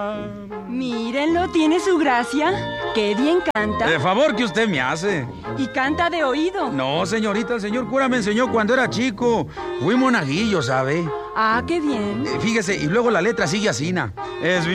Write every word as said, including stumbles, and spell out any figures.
Mírenlo, tiene su gracia. Qué bien canta. De favor que usted me hace. Y canta de oído. No, señorita, el señor cura me enseñó cuando era chico. Fui monaguillo, ¿sabe? Ah, qué bien. Eh, fíjese, y luego la letra sigue así, ¿na? Es